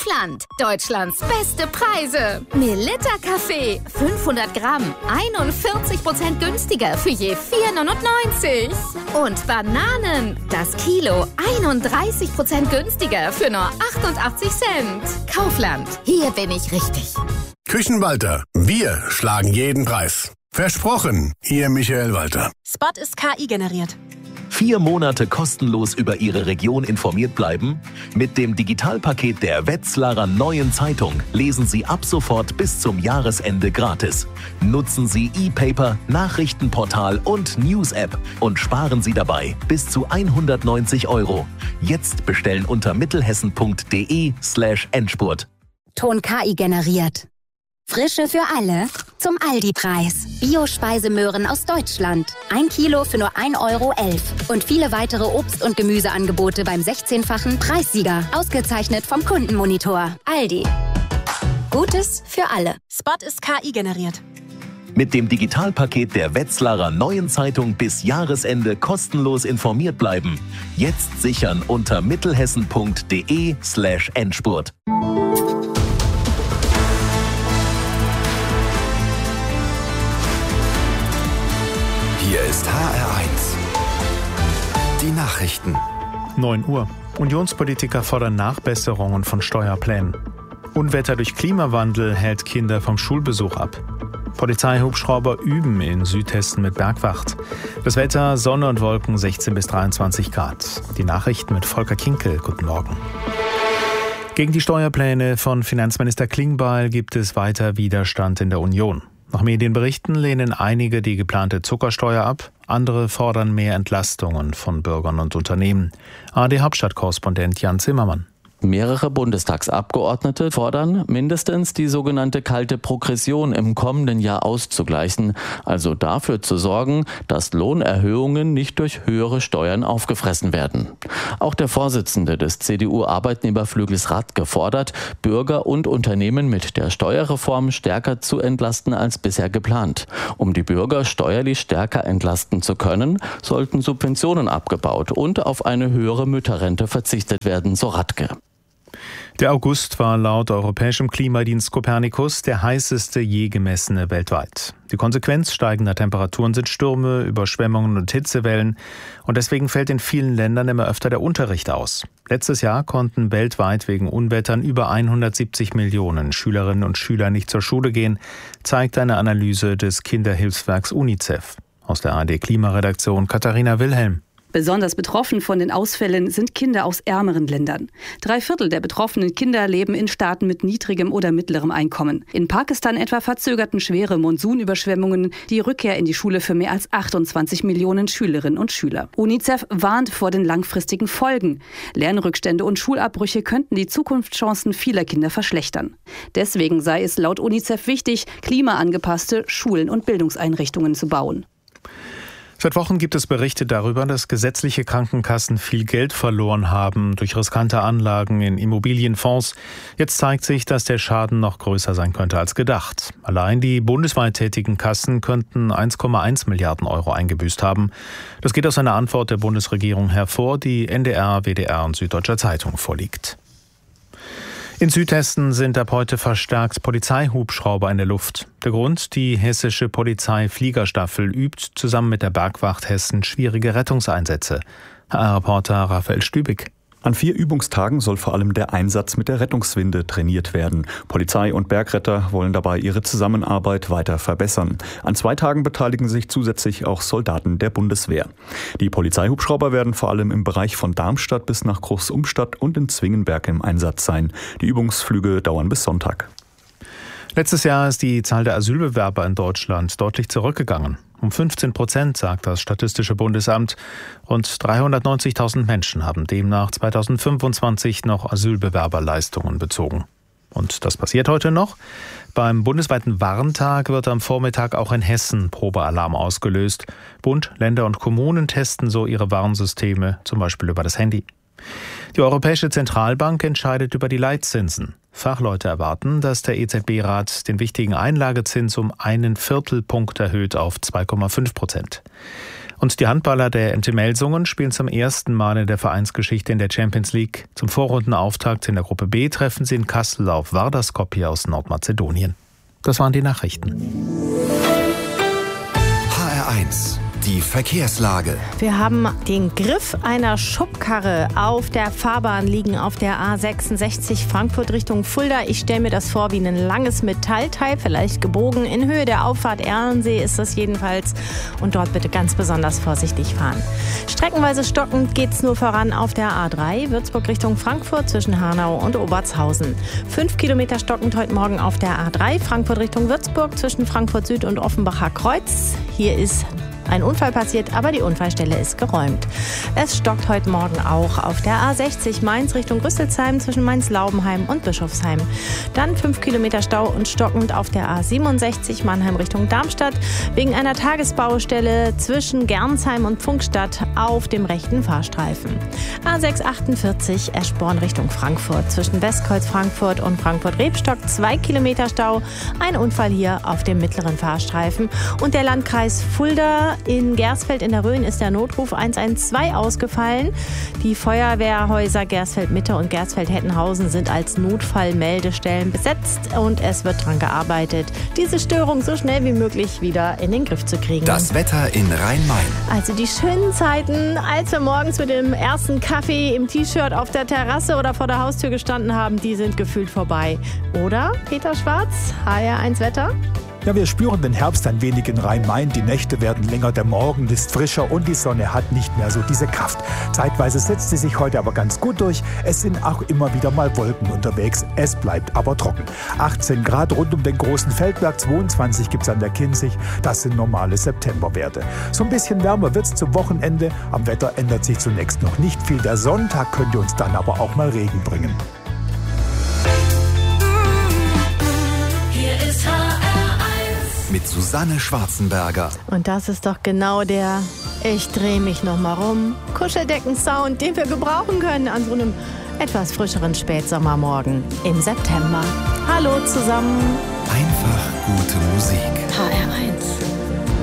Kaufland. Deutschlands beste Preise. Melitta Kaffee, 500 Gramm, 41% günstiger für je 4,99. Und Bananen, das Kilo, 31% günstiger für nur 88 Cent. Kaufland, hier bin ich richtig. Küchenwalter, wir schlagen jeden Preis. Versprochen, Ihr Michael Walter. Spot ist KI generiert. 4 Monate kostenlos über Ihre Region informiert bleiben? Mit dem Digitalpaket der Wetzlarer Neuen Zeitung lesen Sie ab sofort bis zum Jahresende gratis. Nutzen Sie E-Paper, Nachrichtenportal und News-App und sparen Sie dabei bis zu 190 €. Jetzt bestellen unter mittelhessen.de/Endspurt. Ton KI generiert. Frische für alle zum Aldi-Preis. Bio-Speisemöhren aus Deutschland. 1 Kilo für nur 1,11 € Und viele weitere Obst- und Gemüseangebote beim 16-fachen Preissieger. Ausgezeichnet vom Kundenmonitor. Aldi. Gutes für alle. Spot ist KI generiert. Mit dem Digitalpaket der Wetzlarer Neuen Zeitung bis Jahresende kostenlos informiert bleiben. Jetzt sichern unter mittelhessen.de/Endspurt. Hier ist HR1. Die Nachrichten. 9 Uhr. Unionspolitiker fordern Nachbesserungen von Steuerplänen. Unwetter durch Klimawandel hält Kinder vom Schulbesuch ab. Polizeihubschrauber üben in Südhessen mit Bergwacht. Das Wetter, Sonne und Wolken, 16 bis 23 Grad. Die Nachrichten mit Volker Kinkel. Guten Morgen. Gegen die Steuerpläne von Finanzminister Klingbeil gibt es weiter Widerstand in der Union. Nach Medienberichten lehnen einige die geplante Zuckersteuer ab, andere fordern mehr Entlastungen von Bürgern und Unternehmen. ARD-Hauptstadtkorrespondent Jan Zimmermann. Mehrere Bundestagsabgeordnete fordern, mindestens die sogenannte kalte Progression im kommenden Jahr auszugleichen, also dafür zu sorgen, dass Lohnerhöhungen nicht durch höhere Steuern aufgefressen werden. Auch der Vorsitzende des CDU-Arbeitnehmerflügels Radke fordert, Bürger und Unternehmen mit der Steuerreform stärker zu entlasten als bisher geplant. Um die Bürger steuerlich stärker entlasten zu können, sollten Subventionen abgebaut und auf eine höhere Mütterrente verzichtet werden, so Radke. Der August war laut europäischem Klimadienst Copernicus der heißeste je gemessene weltweit. Die Konsequenz steigender Temperaturen sind Stürme, Überschwemmungen und Hitzewellen. Und deswegen fällt in vielen Ländern immer öfter der Unterricht aus. Letztes Jahr konnten weltweit wegen Unwettern über 170 Millionen Schülerinnen und Schüler nicht zur Schule gehen, zeigt eine Analyse des Kinderhilfswerks UNICEF. Aus der ARD-Klimaredaktion Katharina Wilhelm. Besonders betroffen von den Ausfällen sind Kinder aus ärmeren Ländern. 3/4 der betroffenen Kinder leben in Staaten mit niedrigem oder mittlerem Einkommen. In Pakistan etwa verzögerten schwere Monsunüberschwemmungen die Rückkehr in die Schule für mehr als 28 Millionen Schülerinnen und Schüler. UNICEF warnt vor den langfristigen Folgen. Lernrückstände und Schulabbrüche könnten die Zukunftschancen vieler Kinder verschlechtern. Deswegen sei es laut UNICEF wichtig, klimaangepasste Schulen und Bildungseinrichtungen zu bauen. Seit Wochen gibt es Berichte darüber, dass gesetzliche Krankenkassen viel Geld verloren haben durch riskante Anlagen in Immobilienfonds. Jetzt zeigt sich, dass der Schaden noch größer sein könnte als gedacht. Allein die bundesweit tätigen Kassen könnten 1,1 Milliarden € eingebüßt haben. Das geht aus einer Antwort der Bundesregierung hervor, die NDR, WDR und Süddeutscher Zeitung vorliegt. In Südhessen sind ab heute verstärkt Polizeihubschrauber in der Luft. Der Grund: die hessische Polizeifliegerstaffel übt zusammen mit der Bergwacht Hessen schwierige Rettungseinsätze. HR-Reporter Raphael Stübig. An 4 Übungstagen soll vor allem der Einsatz mit der Rettungswinde trainiert werden. Polizei und Bergretter wollen dabei ihre Zusammenarbeit weiter verbessern. An 2 Tagen beteiligen sich zusätzlich auch Soldaten der Bundeswehr. Die Polizeihubschrauber werden vor allem im Bereich von Darmstadt bis nach Großumstadt und in Zwingenberg im Einsatz sein. Die Übungsflüge dauern bis Sonntag. Letztes Jahr ist die Zahl der Asylbewerber in Deutschland deutlich zurückgegangen. Um 15%, sagt das Statistische Bundesamt. Rund 390.000 Menschen haben demnach 2025 noch Asylbewerberleistungen bezogen. Und das passiert heute noch. Beim bundesweiten Warntag wird am Vormittag auch in Hessen Probealarm ausgelöst. Bund, Länder und Kommunen testen so ihre Warnsysteme, zum Beispiel über das Handy. Die Europäische Zentralbank entscheidet über die Leitzinsen. Fachleute erwarten, dass der EZB-Rat den wichtigen Einlagezins um 1/4 Punkt erhöht auf 2,5%. Und die Handballer der MT Melsungen spielen zum ersten Mal in der Vereinsgeschichte in der Champions League. Zum Vorrundenauftakt in der Gruppe B treffen sie in Kassel auf Vardar Skopje aus Nordmazedonien. Das waren die Nachrichten. HR1, die Verkehrslage. Wir haben den Griff einer Schubkarre auf der Fahrbahn liegen auf der A66 Frankfurt Richtung Fulda. Ich stelle mir das vor wie ein langes Metallteil, vielleicht gebogen. In Höhe der Auffahrt Erlensee ist das jedenfalls. Und dort bitte ganz besonders vorsichtig fahren. Streckenweise stockend geht es nur voran auf der A3 Würzburg Richtung Frankfurt zwischen Hanau und Obertshausen. 5 Kilometer stockend heute Morgen auf der A3 Frankfurt Richtung Würzburg zwischen Frankfurt Süd und Offenbacher Kreuz. Hier ist ein Unfall passiert, aber die Unfallstelle ist geräumt. Es stockt heute Morgen auch auf der A60 Mainz Richtung Rüsselsheim zwischen Mainz-Laubenheim und Bischofsheim. Dann 5 Kilometer Stau und stockend auf der A67 Mannheim Richtung Darmstadt wegen einer Tagesbaustelle zwischen Gernsheim und Pfungstadt auf dem rechten Fahrstreifen. A648 Eschborn Richtung Frankfurt zwischen Westkreuz Frankfurt und Frankfurt-Rebstock 2 Kilometer Stau. Ein Unfall hier auf dem mittleren Fahrstreifen. Und der Landkreis Fulda in Gersfeld in der Rhön ist der Notruf 112 ausgefallen. Die Feuerwehrhäuser Gersfeld-Mitte und Gersfeld-Hettenhausen sind als Notfallmeldestellen besetzt und es wird daran gearbeitet, diese Störung so schnell wie möglich wieder in den Griff zu kriegen. Das Wetter in Rhein-Main. Also die schönen Zeiten, als wir morgens mit dem ersten Kaffee im T-Shirt auf der Terrasse oder vor der Haustür gestanden haben, die sind gefühlt vorbei. Oder, Peter Schwarz, HR1 Wetter? Ja, wir spüren den Herbst ein wenig in Rhein-Main. Die Nächte werden länger, der Morgen ist frischer und die Sonne hat nicht mehr so diese Kraft. Zeitweise setzt sie sich heute aber ganz gut durch. Es sind auch immer wieder mal Wolken unterwegs. Es bleibt aber trocken. 18 Grad rund um den großen Feldberg, 22 gibt's an der Kinzig. Das sind normale Septemberwerte. So ein bisschen wärmer wird's zum Wochenende. Am Wetter ändert sich zunächst noch nicht viel. Der Sonntag könnte uns dann aber auch mal Regen bringen. Hier ist mit Susanne Schwarzenberger. Und das ist doch genau der Ich dreh mich noch mal rum Kuscheldecken-Sound, den wir gebrauchen können an so einem etwas frischeren Spätsommermorgen im September. Hallo zusammen. Einfach gute Musik. HR1.